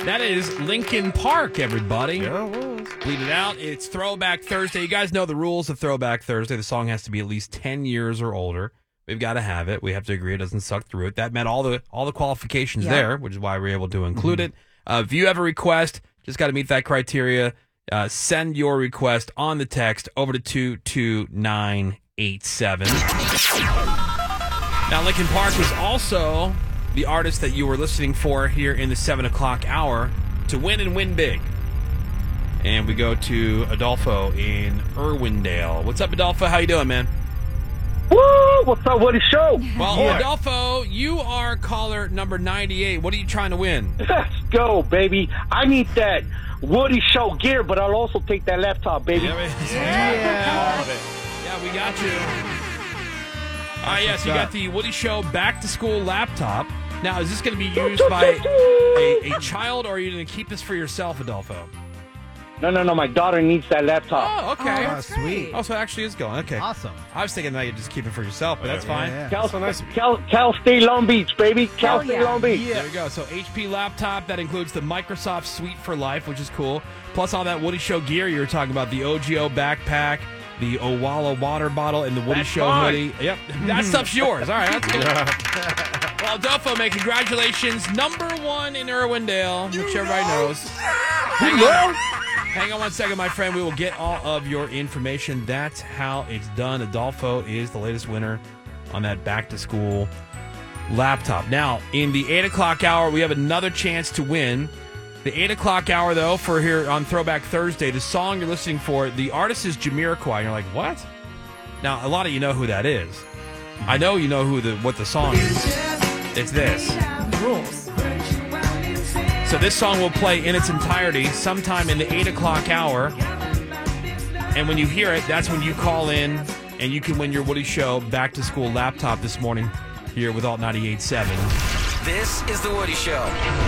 That is Linkin Park, everybody. Yeah, it was. Bleed it out. It's Throwback Thursday. You guys know the rules of Throwback Thursday. The song has to be at least 10 years or older. We've got to have it. We have to agree it doesn't suck through it. That met all the qualifications there, which is why we're able to include it. If you have a request, just got to meet that criteria. Send your request on the text over to 22987. Now, Linkin Park was also the artist that you were listening for here in the 7 o'clock hour to win and win big. And we go to Adolfo in Irwindale. What's up, Adolfo? How you doing, man? Woo! What's up, Woody Show? Well, Adolfo, you are caller number 98. What are you trying to win? Let's go, baby. I need that Woody Show gear, but I'll also take that laptop, baby. Yeah, we got you. All right, yes, you got the Woody Show back-to-school laptop. Now, is this going to be used by a child, or are you going to keep this for yourself, Adolfo? No. My daughter needs that laptop. Oh, okay. Oh, sweet. Oh, so it actually is going. Okay. Awesome. I was thinking that you just keep it for yourself, but that's fine. Yeah. Cal State Long Beach, baby. Cal State Long Beach. There we go. So HP laptop, that includes the Microsoft Suite for Life, which is cool. Plus all that Woody Show gear you were talking about, the OGO backpack, the Owala water bottle, and the Woody Show hoodie. Yep. That stuff's yours. All right, that's good. Well, Adolfo, man, congratulations. Number one in Irwindale, which everybody knows. Hang on 1 second, my friend. We will get all of your information. That's how it's done. Adolfo is the latest winner on that back-to-school laptop. Now, in the 8 o'clock hour, we have another chance to win. The 8 o'clock hour, though, for here on Throwback Thursday, the song you're listening for, the artist is Jamiroquai. You're like, what? Now, a lot of you know who that is. I know you know what the song is. It's this. Rules. So this song will play in its entirety sometime in the 8 o'clock hour. And when you hear it, that's when you call in and you can win your Woody Show back-to-school laptop this morning here with Alt 98.7. This is the Woody Show.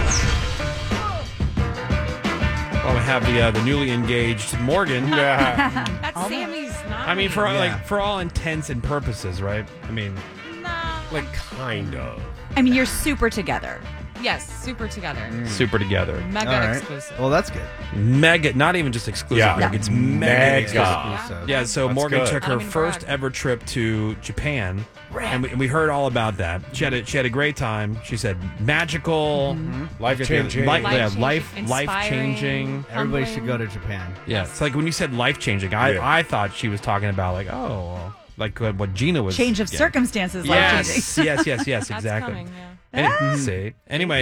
Well, we have the newly engaged Morgan. That's Sammy's not. I mean, for all intents and purposes, right? I mean, Like, kind of. I mean, you're super together. Yes, super together. super together. Mega All right. exclusive. Well, that's good. Mega, not even just exclusive. Yeah. Like, it's mega exclusive. Exclusive. Yeah, so That's Morgan good. took I her don't mean to first brag. ever trip to Japan, and we heard all about that. She had a great time. She said magical, Life-changing. life Inspiring. changing. Everybody Humbling. should go to Japan. Yeah, it's like when you said life changing, I thought she was talking about like like what Gina was. Change of getting. circumstances, life changing. Yes, That's exactly. coming, yeah. See, anyway,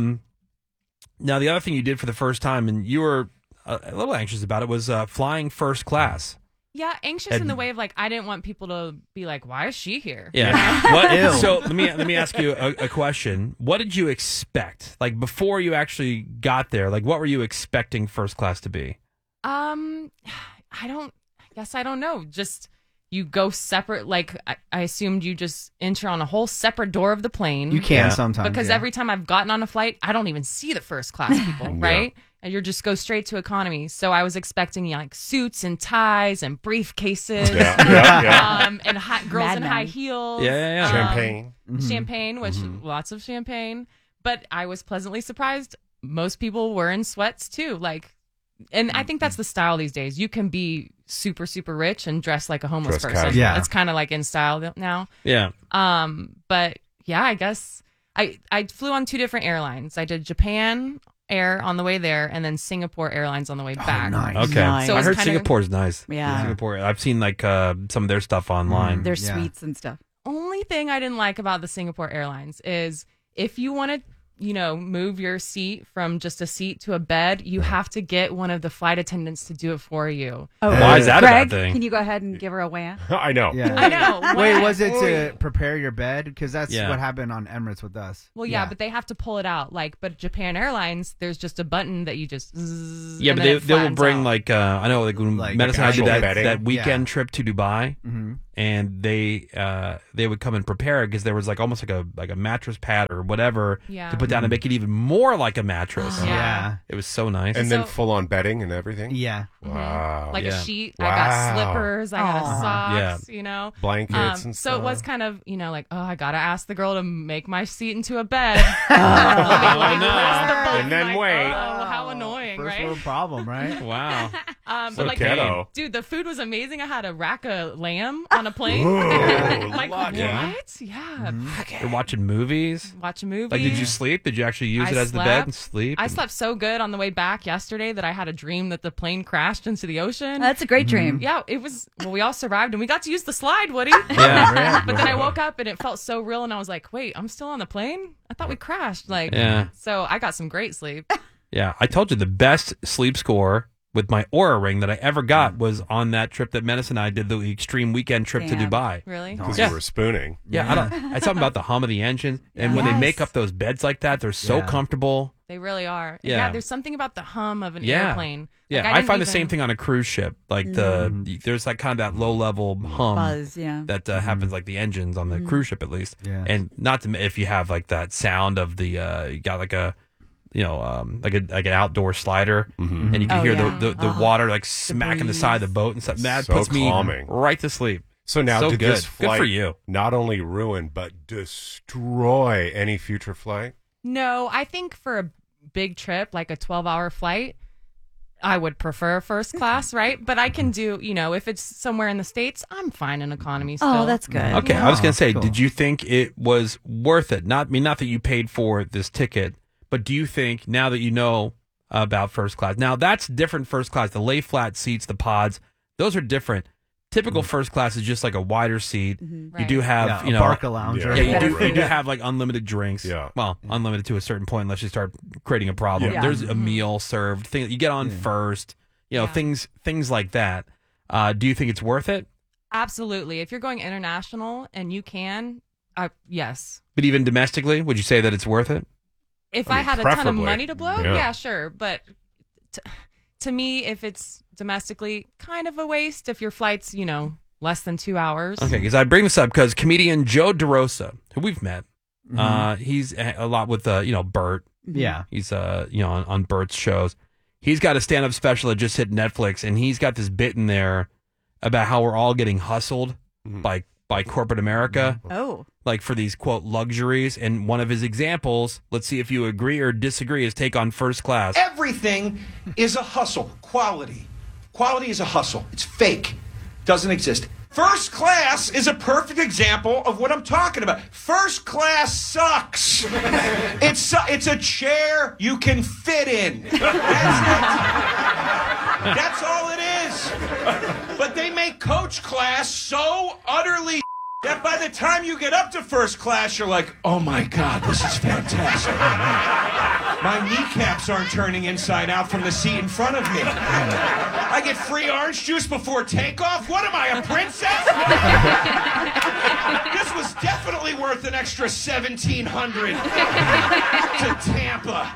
now the other thing you did for the first time, and you were a little anxious about it, was flying first class. Yeah, anxious in the way of like I didn't want people to be like, why is she here? Yeah. What? Ew. So let me ask you a question. What did you expect? Like before you actually got there, like what were you expecting first class to be? I guess I don't know. Just you go separate. Like I assumed you just enter on a whole separate door of the plane. You can sometimes. because yeah. every time I've gotten on a flight, I don't even see the first class people, right? And you just go straight to economy. So I was expecting like suits and ties and briefcases, and girls Mad in Men. high heels, Yeah. Champagne. champagne, which lots of champagne. But I was pleasantly surprised. Most people were in sweats too, and I think that's the style these days. You can be super, super rich and dress like a homeless Dress person. casual. Yeah. It's kind of like in style now. Yeah. But yeah, I guess I flew on 2 different airlines. I did Japan Air on the way there, and then Singapore Airlines on the way back. nice. Okay. Nice. So I it's heard kinda- Singapore's nice. Yeah. Singapore. I've seen like some of their stuff online. Their Yeah. sweets and stuff. Only thing I didn't like about the Singapore Airlines is if you want to, move your seat from just a seat to a bed, you have to get one of the flight attendants to do it for you. Oh, Why is that a Greg, bad thing? can you go ahead and give her a wham? I know. Yeah. I know. Wait, Why? was it to prepare your bed? Because that's Yeah. what happened on Emirates with us. Well, yeah, but they have to pull it out. But Japan Airlines, there's just a button that you just. Zzz, Yeah, and but then they it will flattens bring out. like I know like when Like Medicine I did actual bedding? that weekend Yeah. trip to Dubai, and they would come and prepare because there was like almost like a mattress pad or whatever Yeah. to put down to make it even more like a mattress. Yeah. It was so nice. And then So- full on bedding and everything. Yeah. Wow. like Yeah. a sheet. I got Wow. slippers. I got Aw. socks. Yeah. Blankets and So it stuff. was kind of, like, oh, I gotta ask the girl to make my seat into a bed. Oh, Let me no. press the And then wait. Oh, how annoying, First right? world problem, right? Wow. But So like, ghetto. dude, the food was amazing. I had a rack of lamb on a plate. Ooh, like, what? lucky. Yeah. You're watching movies? Watch a movie. Like, did you sleep? Did you actually use I it as the bed slept. and sleep? I slept so good on the way back yesterday that I had a dream that the plane crashed into the ocean. That's a great dream. Yeah, it was. Well, we all survived and we got to use the slide, Woody. Yeah. But then I woke up and it felt so real, and I was like, "Wait, I'm still on the plane? I thought we crashed." Like, Yeah. So I got some great sleep. Yeah. I told you the best sleep score with my Aura ring that I ever got was on that trip that Menace and I did, the extreme weekend trip to Damn. Dubai. Really? Because Yeah. you were spooning. Yeah, it's something about the hum of the engine, and when they Yes. make up those beds like that, they're so Yeah. comfortable. They really are. Yeah. There's something about the hum of an Yeah. airplane. Yeah, Like, I find didn't the same even- thing on a cruise ship. Like there's like kind of that low level hum Buzz, yeah. that happens like the engines on the cruise ship at least. Yeah. And not to if you have like that sound of the you got like a like an outdoor slider, and you can Oh, hear yeah. the water like smacking the side of the boat and stuff. That So puts calming. me right to sleep. So now, So did good. this Good flight for you. not only ruin but destroy any future flight? No, I think for a big trip, like a 12-hour flight, I would prefer first class, right? But I can do, if it's somewhere in the States, I'm fine in economy still. Oh, that's good. Okay, I was gonna say, cool. did you think it was worth it? Not that you paid for this ticket, but do you think now that you know about first class, now that's different first class, the lay flat seats, the pods, those are different. Typical first class is just like a wider seat. You Right. do have, a Barca lounger. Yeah, Yeah. you do have like unlimited drinks. Yeah. Well, unlimited to a certain point unless you start creating a problem. Yeah. There's a meal served. Thing you get on first. Yeah. Things like that. Do you think it's worth it? Absolutely. If you're going international and you can, yes. But even domestically, would you say that it's worth it? If I I, mean, had a ton of preferably. money to blow, Yeah. yeah, sure. But to me, if it's domestically, kind of a waste if your flight's, less than 2 hours. Okay, because I bring this up because comedian Joe DeRosa, who we've met, he's a lot with Bert. Yeah. He's on Bert's shows. He's got a stand-up special that just hit Netflix, and he's got this bit in there about how we're all getting hustled by corporate America, Oh. like for these quote luxuries. And one of his examples, let's see if you agree or disagree, is take on first class. Everything is a hustle. Quality. Quality is a hustle. It's fake. Doesn't exist. First class is a perfect example of what I'm talking about. First class sucks. It's a chair you can fit in. That's it. That's all it is. But they make coach class so utterly that by the time you get up to first class, you're like, oh my God, this is fantastic. My kneecaps aren't turning inside out from the seat in front of me. I get free orange juice before takeoff? What am I, a princess? This was definitely worth an extra $1,700 to Tampa.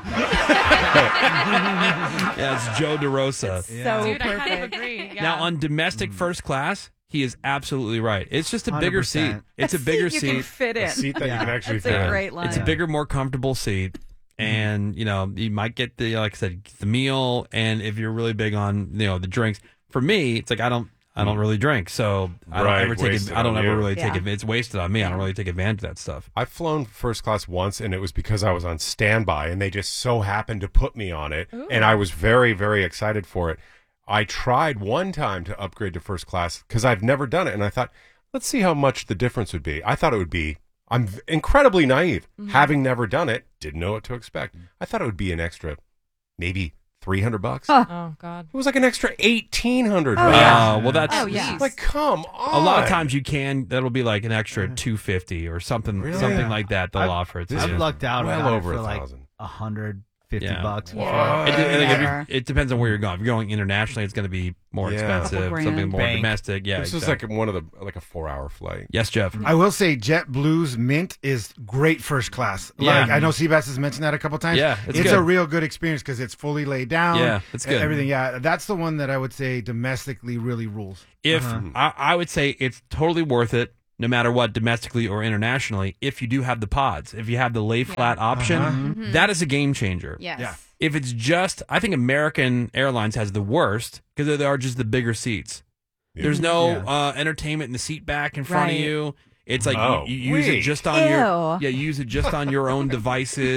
Yeah, it's Joe DeRosa. So Dude, I kind of perfect. agree. Yeah. Now, on domestic first class, he is absolutely right. It's just a bigger 100%. seat. It's a bigger you can seat. fit in. A seat that you can actually That's fit a in. great line. It's a bigger, more comfortable seat. And, you might get the, like I said, the meal. And if you're really big on, the drinks, for me, it's like, I don't really drink. So I don't Right, ever take wasted it. I don't on ever you. really take Yeah. it. It's wasted on me. I don't really take advantage of that stuff. I've flown first class once, and it was because I was on standby, and they just so happened to put me on it, and I was very, very excited for it. I tried one time to upgrade to first class because I've never done it, and I thought, let's see how much the difference would be. I thought it would be. I'm incredibly naive, having never done it, didn't know what to expect. I thought it would be an extra, maybe $300. Oh, God. It was like an extra $1,800. Well, that's Oh, yeah. Like, come on. a lot of times you can. That'll be like an extra $250 or something, Really? something Yeah. like that. They'll I've- offer it to I've you. lucked out Well about it over for like 1,000. $150 Yeah. bucks. Yeah. It depends on where you're going. If you're going internationally, it's going to be more Yeah. expensive. Couple Something grand. more Bank. domestic. Yeah, This is exactly. like one of the a 4-hour flight. Yes, Jeff. I will say JetBlue's Mint is great first class. Yeah. Like I know Seabass has mentioned that a couple times. Yeah, it's it's good. a real good experience because it's fully laid down. Yeah, it's good. Everything. Yeah, that's the one that I would say domestically really rules. If I would say it's totally worth it, no matter what, domestically or internationally. If you do have the pods, if you have the lay flat option, that is a game changer. Yes. Yeah. If it's just, I think American Airlines has the worst because they are just the bigger seats. There's no entertainment in the seat back in front of Right. you. It's like Oh, you use it wait. just on your Ew. you use it just on your own devices.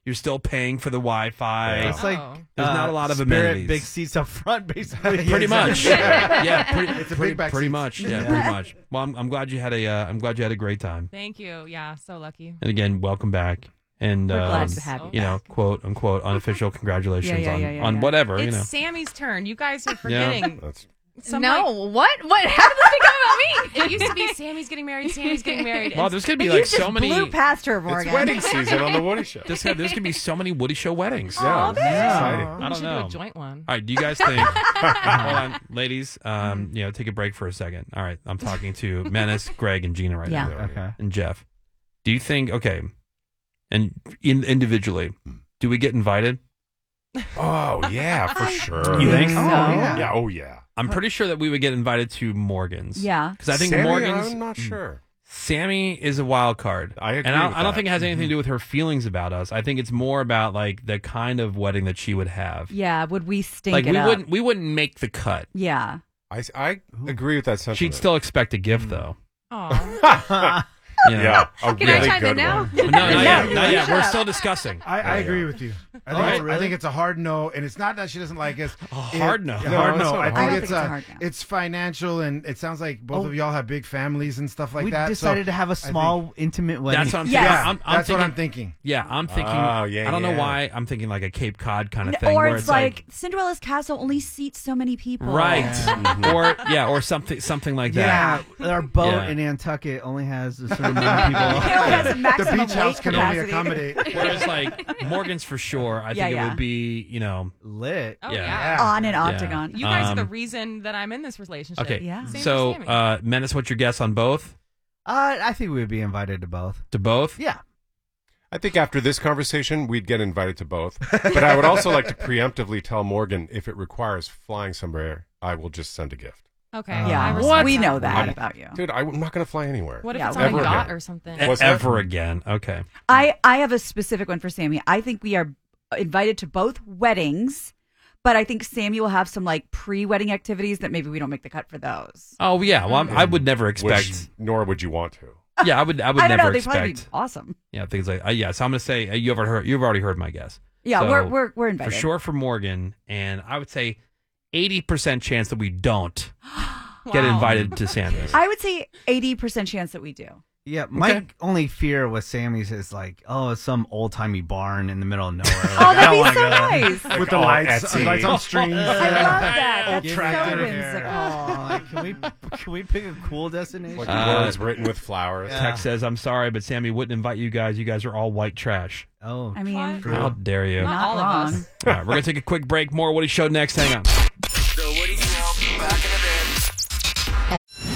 You're still paying for the Wi-Fi. Yeah. It's like There's not a lot of Spirit amenities. big seats up front, basically. Pretty much. Yeah, It's a big back pretty seats. much. Yeah, pretty much. Well, I'm glad you had a great time. Thank you. Yeah, so lucky. And again, welcome back. And We're glad to have you you know, quote unquote unofficial congratulations on Yeah. whatever, It's you know. Sammy's turn. You guys are forgetting. That's Like, what? How did this become about me? it used to be Sammy's getting married, Sammy's getting married. Well, and there's gonna be You like just so many. blew past her, it's Morgan. wedding season on the Woody Show. There's gonna be so many Woody Show weddings. Yeah, it's exciting. I we don't should know. do a joint one. All right, do you guys think? Hold on, ladies. Take a break for a second. All right, I'm talking to Menace, Greg, and Gina right Yeah. now, Okay. and Jeff. Do you think? Okay, and individually, do we get invited? Oh yeah, for sure. You think? So? Yeah. Oh yeah. I'm pretty sure that we would get invited to Morgan's. Yeah. because I think Sammy, Morgan's. I'm not sure. Sammy is a wild card. I agree and I with don't that. think it has anything to do with her feelings about us. I think it's more about like the kind of wedding that she would have. Yeah, would we stink Like it up? we wouldn't make the cut. Yeah. I agree with that sentiment. She'd still expect a gift though. Aw. You know? Yeah, a Can I really chime good in now? one. No, not yet. No, Not yet. shut We're up. still discussing. I agree with you. I think, Oh, I think it's a hard no, and it's not that she doesn't like us. A hard no. A No, hard it's no. not I a think hard no. it's I don't think it's a hard no. it's financial, and it sounds like both Oh. of y'all have big families and stuff like We that. decided to have a small, intimate wedding. That's what I'm Yes. thinking. Yeah, I'm that's thinking, what I'm thinking. Yeah, I'm thinking. Oh, yeah, I don't know yeah. why I'm thinking like a Cape Cod kind of thing, Or where it's like Cinderella's castle only seats so many people. right, Mm-hmm. or something like that. Yeah, our boat Yeah. in Nantucket only has a certain amount of It people. only has The maximum beach house weight can only capacity. accommodate. Whereas like Morgan's for sure, I think it Yeah. would be Lit. Oh, Yeah. yeah. On an Yeah. octagon. You guys are the Um, reason that I'm in this relationship. okay. Yeah. Same So for Sammy. Menace, what's your guess on both? I think we would be invited to both. To both? Yeah. I think after this conversation, we'd get invited to both. But I would also like to preemptively tell Morgan if it requires flying somewhere, I will just send a gift. Okay. Yeah. I respect We that. know that I'm- about you. Dude, I'm not going to fly anywhere. What if Yeah, it's on a ever yacht again. or something? What's that? Ever again? Okay. I have a specific one for Sammy. I think we are invited to both weddings, but I think Sammy will have some like pre-wedding activities that maybe we don't make the cut for those. Oh yeah. Well, I would never expect. Nor would you want to. Yeah, I would I don't never know. They'd probably be expect. awesome. Yeah, things like yeah. So I'm gonna say you've already heard my guess. Yeah, So, we're for invited sure for Morgan, and I would say 80% chance that we don't get Wow. invited to Sammy's. I would say 80% chance that we do. Yeah, my Okay. only fear with Sammy's is like, it's some old timey barn in the middle of nowhere. Like, Oh, I that'd don't be wanna so go there. nice. With the all lights, Etsy. lights on strings. I love that. That's so tractor. whimsical. Oh, like, can we pick a cool destination? Like Uh, words written with flowers. Yeah. Text says, "I'm sorry, but Sammy wouldn't invite you guys. You guys are all white trash." Oh, I mean, What? How dare you? Not not all of wrong. us. All right, we're gonna take a quick break. More Woody Show next. Hang on. The Woody Show. Back in a bit.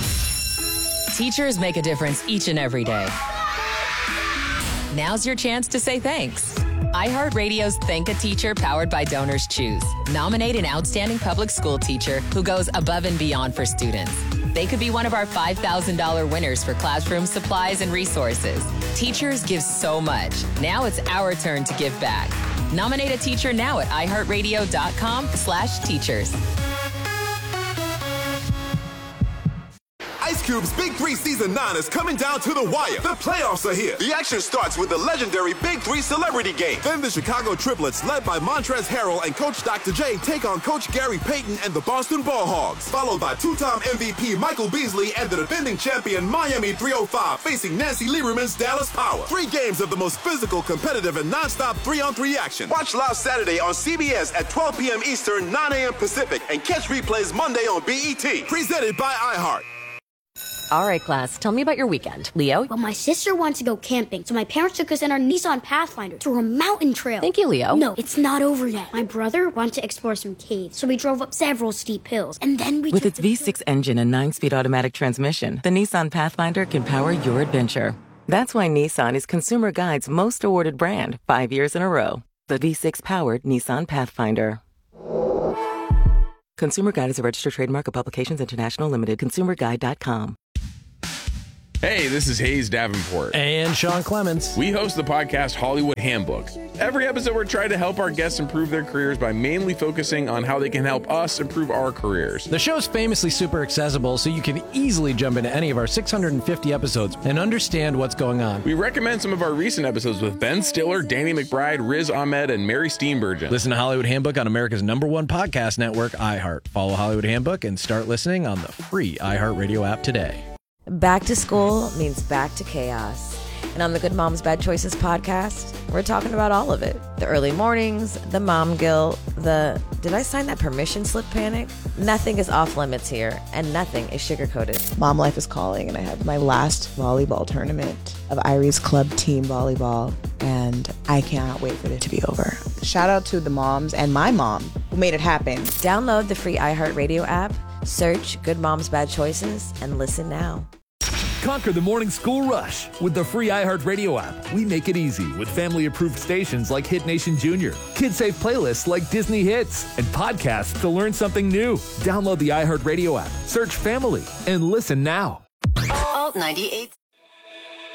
Teachers make a difference each and every day. Now's your chance to say thanks. iHeartRadio's Thank a Teacher powered by Donors Choose. Nominate an outstanding public school teacher who goes above and beyond for students. They could be one of our $5,000 winners for classroom supplies and resources. Teachers give so much. Now it's our turn to give back. Nominate a teacher now at iHeartRadio.com/teachers. Ice Cube's Big 3 Season 9 is coming down to the wire. The playoffs are here. The action starts with the legendary Big 3 Celebrity Game. Then the Chicago Triplets, led by Montrezl Harrell and Coach Dr. J, take on Coach Gary Payton and the Boston Ball Hogs. Followed by two-time MVP Michael Beasley and the defending champion Miami 305 facing Nancy Lieberman's Dallas Power. 3 games of the most physical, competitive, and non-stop 3-on-3 action. Watch live Saturday on CBS at 12 p.m. Eastern, 9 a.m. Pacific, and catch replays Monday on BET. Presented by iHeart. All right, class, tell me about your weekend. Leo? Well, my sister wanted to go camping, so my parents took us in our Nissan Pathfinder to a mountain trail. Thank you, Leo. No, it's not over yet. My brother wanted to explore some caves, so we drove up several steep hills, and then we With took its V6 engine and 9-speed automatic transmission, the Nissan Pathfinder can power your adventure. That's why Nissan is Consumer Guide's most awarded brand 5 years in a row. The V6-powered Nissan Pathfinder. Consumer Guide is a registered trademark of Publications International Limited. ConsumerGuide.com. Hey, this is Hayes Davenport. And Sean Clements. We host the podcast Hollywood Handbook. Every episode, we're trying to help our guests improve their careers by mainly focusing on how they can help us improve our careers. The show's famously super accessible, so you can easily jump into any of our 650 episodes and understand what's going on. We recommend some of our recent episodes with Ben Stiller, Danny McBride, Riz Ahmed, and Mary Steenburgen. Listen to Hollywood Handbook on America's #1 podcast network, iHeart. Follow Hollywood Handbook and start listening on the free iHeartRadio app today. Back to school means back to chaos. And on the Good Moms Bad Choices podcast, we're talking about all of it. The early mornings, the mom guilt, the did I sign that permission slip panic? Nothing is off limits here, and nothing is sugar-coated. Mom life is calling, and I have my last volleyball tournament of Irie's Club team volleyball, and I cannot wait for it to be over. Shout out to the moms and my mom who made it happen. Download the free iHeartRadio app, search Good Moms Bad Choices, and listen now. Conquer the morning school rush with the free iHeartRadio app. We make it easy with family-approved stations like Hit Nation Junior, kid-safe playlists like Disney Hits, and podcasts to learn something new. Download the iHeartRadio app, search Family, and listen now. Alt 98.